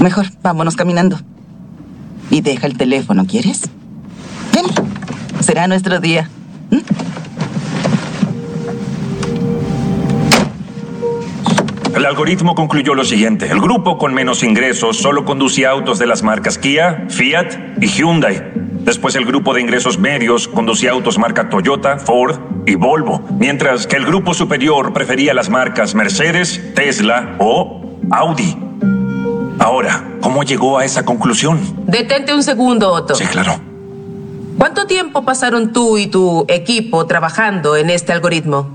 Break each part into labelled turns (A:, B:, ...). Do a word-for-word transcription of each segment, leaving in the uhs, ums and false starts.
A: Mejor, vámonos caminando. Y deja el teléfono, ¿quieres? Ven, será nuestro día. ¿Mm?
B: El algoritmo concluyó lo siguiente. El grupo con menos ingresos solo conducía autos de las marcas Kia, Fiat y Hyundai. Después el grupo de ingresos medios conducía autos marca Toyota, Ford y Volvo. Mientras que el grupo superior prefería las marcas Mercedes, Tesla o Audi. Ahora, ¿cómo llegó a esa conclusión?
C: Detente un segundo, Otto.
B: Sí, claro.
C: ¿Cuánto tiempo pasaron tú y tu equipo trabajando en este algoritmo?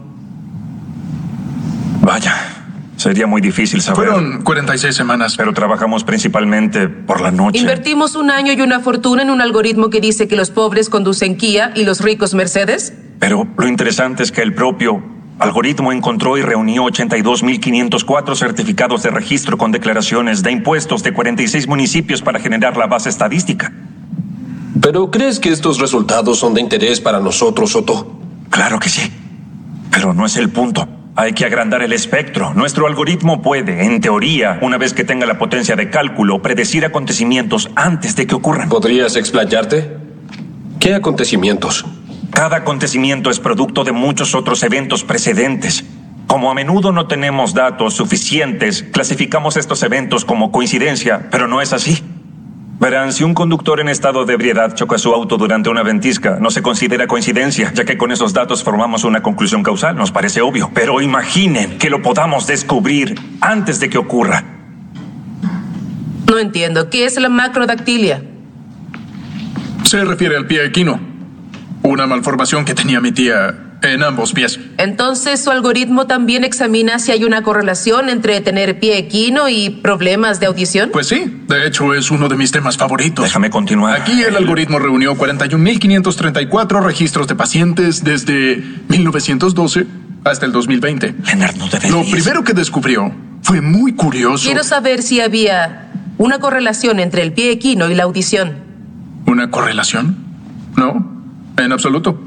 B: Vaya, sería muy difícil saber.
D: Fueron cuarenta y seis semanas.
B: Pero trabajamos principalmente por la noche.
C: ¿Invertimos un año y una fortuna en un algoritmo que dice que los pobres conducen Kia y los ricos Mercedes?
B: Pero lo interesante es que el propio algoritmo encontró y reunió ochenta y dos mil quinientos cuatro certificados de registro con declaraciones de impuestos de cuarenta y seis municipios para generar la base estadística.
E: ¿Pero crees que estos resultados son de interés para nosotros, Otto?
B: Claro que sí. Pero no es el punto. Hay que agrandar el espectro. Nuestro algoritmo puede, en teoría, una vez que tenga la potencia de cálculo, predecir acontecimientos antes de que ocurran.
E: ¿Podrías explayarte? ¿Qué acontecimientos?
B: Cada acontecimiento es producto de muchos otros eventos precedentes. Como a menudo no tenemos datos suficientes, clasificamos estos eventos como coincidencia, pero no es así. Verán, si un conductor en estado de ebriedad choca su auto durante una ventisca, no se considera coincidencia, ya que con esos datos formamos una conclusión causal, nos parece obvio. Pero imaginen que lo podamos descubrir antes de que ocurra.
C: No entiendo. ¿Qué es la macrodactilia?
D: Se refiere al pie equino. Una malformación que tenía mi tía en ambos pies.
C: Entonces, ¿su algoritmo también examina si hay una correlación entre tener pie equino y problemas de audición?
D: Pues sí, de hecho es uno de mis temas favoritos.
B: Déjame continuar.
D: Aquí el algoritmo reunió cuarenta y un mil quinientos treinta y cuatro registros de pacientes desde mil novecientos doce hasta el dos mil veinte.
B: Leonard, no te
D: Lo primero que descubrió fue muy curioso.
C: Quiero saber si había una correlación entre el pie equino y la audición.
D: ¿Una correlación? No, en absoluto.